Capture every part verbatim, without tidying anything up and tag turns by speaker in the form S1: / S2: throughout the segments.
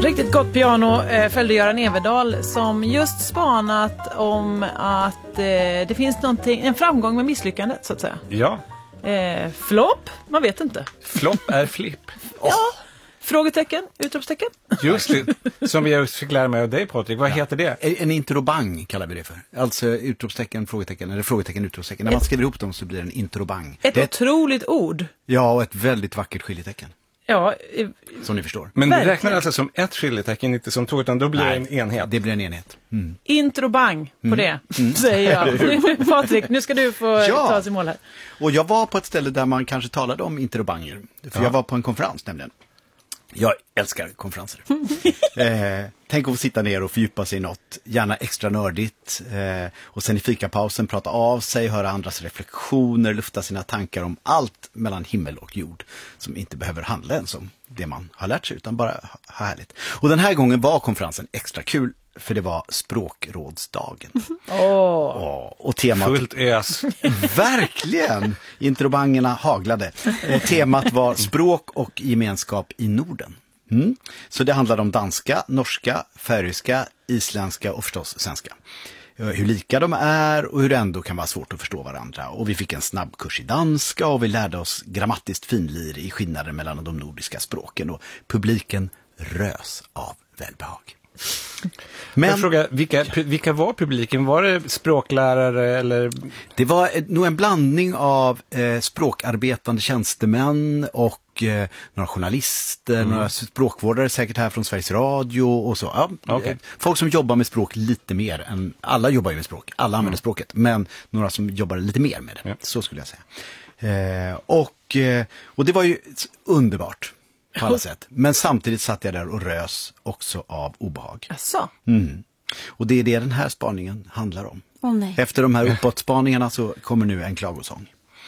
S1: Riktigt gott piano eh, följde Göran Everdahl som just spanat om att eh, det finns någonting, en framgång med misslyckandet så att säga.
S2: Ja.
S1: Eh, flopp? Man vet inte.
S2: Flopp är flipp.
S1: Oh. Ja. Frågetecken? Utropstecken?
S2: Just det, som jag fick lära mig av dig, Patrik. Vad ja. heter det?
S3: En interrobang kallar vi det för. Alltså utropstecken, frågetecken, eller frågetecken, utropstecken. När man skriver ihop dem så blir det en interobang.
S1: Ett, ett otroligt ord.
S3: Ja, och ett väldigt vackert skiljetecken.
S1: Ja.
S3: Eh, som ni förstår.
S2: Men det räknar alltså som ett skiljetecken, inte som två, utan då blir Nej, det en enhet.
S3: Det blir en enhet. Mm.
S1: Interobang på
S3: mm.
S1: det, mm. säger jag. Patrik, nu ska du få ja. ta oss i mål här.
S3: Och jag var på ett ställe där man kanske talade om interobanger. För ja. jag var på en konferens nämligen. Jag älskar konferenser. eh, tänk att få sitta ner och fördjupa sig i något, gärna extra nördigt. Eh, och sen i fikapausen prata av sig, höra andras reflektioner, lufta sina tankar om allt mellan himmel och jord. Som inte behöver handla ens om det man har lärt sig, utan bara ha härligt. Och den här gången var konferensen extra kul, för det var språkrådsdagen.
S1: Åh. Oh.
S3: Oh, och temat...
S2: Fullt ös.
S3: Verkligen! Interobangerna haglade. Eh, temat var språk och gemenskap i Norden. Mm. Så det handlade om danska, norska, färöiska, isländska och förstås svenska. Hur lika de är och hur det ändå kan vara svårt att förstå varandra. Och vi fick en snabbkurs i danska och vi lärde oss grammatiskt finlir i skillnader mellan de nordiska språken. Och publiken rös av välbehag.
S2: Men jag frågar, vilka, vilka var publiken? Var det språklärare eller?
S3: Det var nog en blandning av eh, språkarbetande tjänstemän och eh, några journalister, mm. några språkvårdare säkert här från Sveriges Radio och så. Ja, okay. Folk som jobbar med språk lite mer än, alla jobbar ju med språk, alla använder mm. språket, men några som jobbar lite mer med det, ja. Så skulle jag säga. Eh, och, eh, och det var ju underbart. På alla sätt. Men samtidigt satt jag där och rös också av obehag.
S1: Asså?
S3: Mm. Och det är det den här spaningen handlar om.
S1: Oh, nej.
S3: Efter de här uppåtspaningarna så kommer nu en klagosång.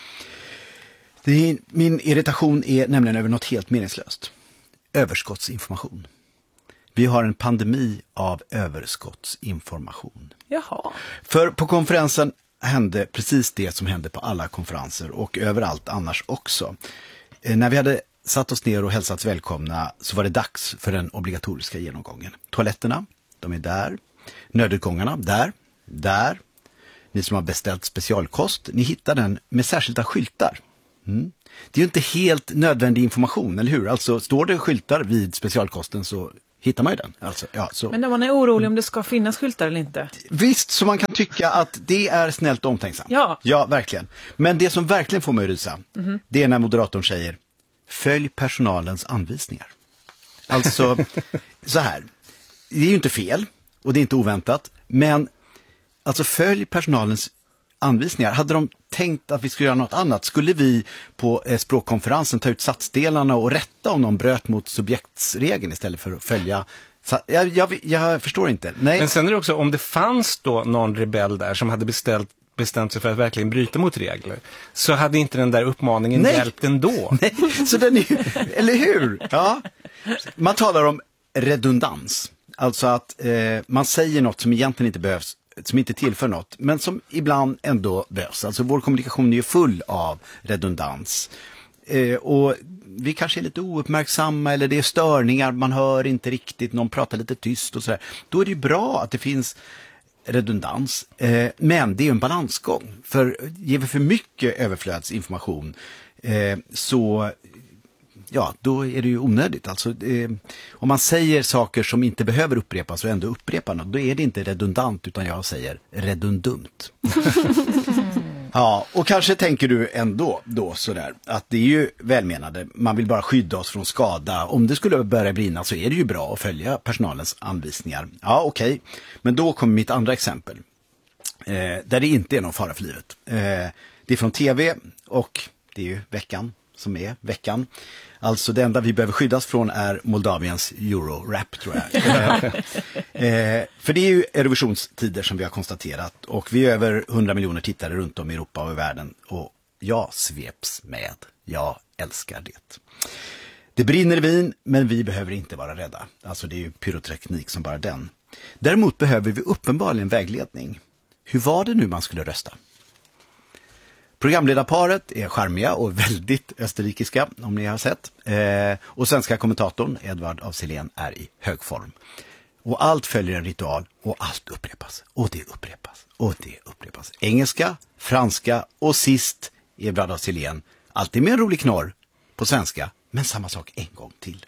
S3: Det är, min irritation är nämligen över något helt meningslöst. Överskottsinformation. Vi har en pandemi av överskottsinformation.
S1: Jaha.
S3: För på konferensen hände precis det som hände på alla konferenser och överallt annars också. Eh, när vi hade satt oss ner och hälsats välkomna så var det dags för den obligatoriska genomgången. Toaletterna, de är där. Nödutgångarna, där. Där. Ni som har beställt specialkost, ni hittar den med särskilda skyltar. Mm. Det är ju inte helt nödvändig information, eller hur? Alltså står det skyltar vid specialkosten så hittar man ju den. Alltså, ja, så.
S1: Men när man är orolig om det ska finnas skyltar eller inte.
S3: Visst, så man kan tycka att det är snällt och omtänksamt.
S1: Ja.
S3: Ja, verkligen. Men det som verkligen får mig att rysa, mm-hmm. det är när moderatorn säger följ personalens anvisningar. Alltså, så här. Det är ju inte fel och det är inte oväntat. Men alltså följ personalens anvisningar. Hade de tänkt att vi skulle göra något annat? Skulle vi på eh, språkkonferensen ta ut satsdelarna och rätta om de bröt mot subjektsregeln istället för att följa... Jag, jag, jag förstår inte. Nej.
S2: Men sen är det också, om det fanns då någon rebell där som hade beställt bestämt sig för att verkligen bryta mot regler, så hade inte den där uppmaningen Nej. hjälpt ändå.
S3: Nej, så den är ju, eller hur? Ja. Man talar om redundans. Alltså att eh, man säger något som egentligen inte behövs, som inte tillför något, men som ibland ändå behövs. Alltså vår kommunikation är ju full av redundans. Eh, och vi kanske är lite ouppmärksamma eller det är störningar, man hör inte riktigt, någon pratar lite tyst och sådär. Då är det ju bra att det finns redundans, eh, men det är ju en balansgång. För ger vi för mycket överflödsinformation eh, så ja, då är det ju onödigt. Alltså, eh, om man säger saker som inte behöver upprepas och ändå upprepar något, då är det inte redundant utan jag säger redundumt. Ja, och kanske tänker du ändå då sådär att det är ju välmenande. Man vill bara skydda oss från skada. Om det skulle börja brinna så är det ju bra att följa personalens anvisningar. Ja, okej. Okay. Men då kommer mitt andra exempel. Eh, där det inte är någon fara för livet. Eh, det är från tv och det är ju veckan som är veckan. Alltså det enda vi behöver skyddas från är Moldaviens Euro-rap, tror jag. eh, för det är ju Eurovisionstider som vi har konstaterat. Och vi är över hundra miljoner tittare runt om i Europa och i världen. Och jag sveps med. Jag älskar det. Det brinner i Wien, men vi behöver inte vara rädda. Alltså det är ju pyroteknik som bara den. Däremot behöver vi uppenbarligen vägledning. Hur var det nu man skulle rösta? Programledarparet är charmiga och väldigt österrikiska, om ni har sett. Eh, och svenska kommentatorn Edvard af Sillén är i hög form. Och allt följer en ritual och allt upprepas. Och det upprepas. Och det upprepas. Engelska, franska och sist Edvard af Sillén. Alltid med en rolig knorr på svenska, men samma sak en gång till.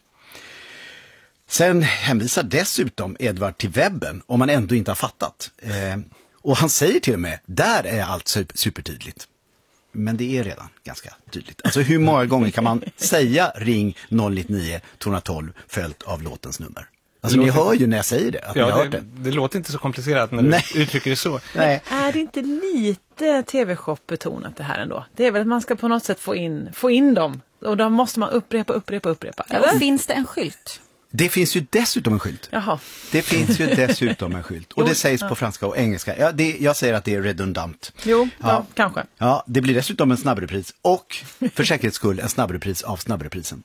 S3: Sen hänvisar dessutom Edvard till webben om man ändå inte har fattat. Eh, och han säger till och med, där är allt supertydligt. Men det är redan ganska tydligt. Alltså hur många gånger kan man säga ring noll nittionio tvåhundratolv följt av låtens nummer? Alltså ni hör ju när jag säger det. Att
S2: ja,
S3: ni har
S2: det,
S3: hört det.
S2: det låter inte så komplicerat när
S3: Nej.
S2: du uttrycker det så.
S3: Nej.
S1: Är det inte lite tv-shop-betonat det här ändå? Det är väl att man ska på något sätt få in, få in dem. Och då måste man upprepa, upprepa, upprepa. Eller?
S4: Ja, finns det en skylt?
S3: Det finns ju dessutom en skylt.
S1: Jaha.
S3: Det finns ju dessutom en skylt. Och
S1: Jo,
S3: det sägs
S1: ja.
S3: på franska och engelska. Ja, det, jag säger att det är redundant.
S1: Jo, ja.
S3: Ja.
S1: kanske.
S3: Ja, det blir dessutom en snabbrepris. Och för säkerhets skull en snabbrepris av snabbreprisen.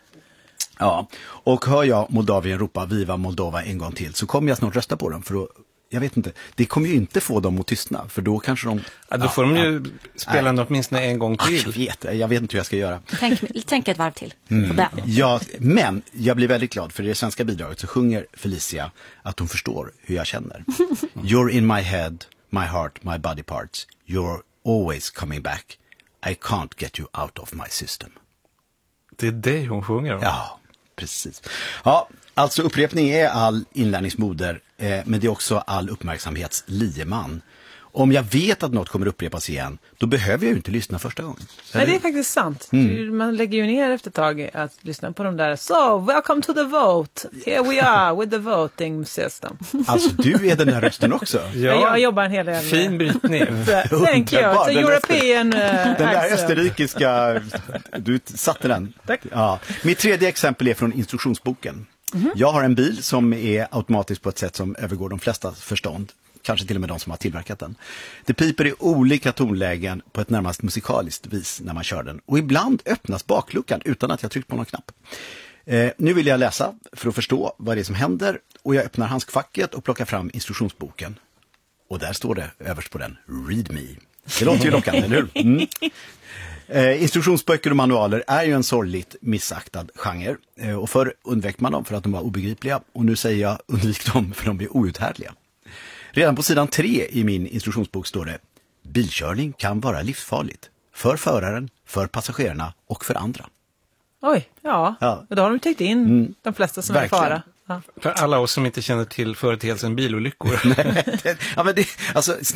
S3: Ja, och hör jag Moldavien ropa Viva Moldova en gång till så kommer jag snart rösta på dem. För då, jag vet inte, det kommer ju inte få dem att tystna. För då kanske de...
S2: Ja, då får de ju spela den åtminstone en gång
S3: Ah, jag
S2: till.
S3: vet, jag vet inte hur jag ska göra.
S4: Tänk, tänk ett varv till. På den.
S3: Ja, men jag blir väldigt glad för i det svenska bidraget så sjunger Felicia att hon förstår hur jag känner. You're in my head, my heart, my body parts. You're always coming back. I can't get you out of my system.
S2: Det är det hon sjunger om.
S3: Ja, precis. Ja, alltså upprepning är all inlärningsmoder, eh, men det är också all uppmärksamhets lieman. Om jag vet att något kommer upprepas igen, då behöver jag ju inte lyssna första gången.
S1: Nej, det är faktiskt sant.
S3: Mm.
S1: Man lägger ju ner efter ett tag att lyssna på de där. So, welcome to the vote. Here we are with the voting system.
S3: Alltså, du är den här rösten också.
S1: Ja. Jag jobbar en hel del.
S2: Fin brytning.
S1: Thank you.
S3: Underbar.
S1: It's a
S3: Den
S1: European uh,
S3: Den där
S1: accent.
S3: österrikiska, du satte den.
S1: Tack.
S3: Ja. Mitt tredje exempel är från instruktionsboken. Mm-hmm. Jag har en bil som är automatisk på ett sätt som övergår de flesta förstånd. Kanske till och med de som har tillverkat den. Det piper i olika tonlägen på ett närmast musikaliskt vis när man kör den. Och ibland öppnas bakluckan utan att jag tryckt på någon knapp. Eh, nu vill jag läsa för att förstå vad det är som händer. Och jag öppnar handskfacket och plockar fram instruktionsboken. Och där står det överst på den, Read Me. Det låter ju lockande, eller hur? Mm. Eh, instruktionsböcker och manualer är ju en sorgligt missaktad genre. Eh, och förr undvek man dem för att de var obegripliga. Och nu säger jag undvik dem för de blir outhärdliga. Redan på sidan tre i min instruktionsbok står det: bilkörning kan vara livsfarligt. För föraren, för passagerarna och för andra.
S1: Oj, ja.
S3: Ja.
S1: Och då har de täckt in
S3: Mm.
S1: de flesta som
S3: Verkligen.
S1: är i fara. Ja.
S2: För alla oss som inte känner till företeelsen bilolyckor.
S3: ja, men det, alltså,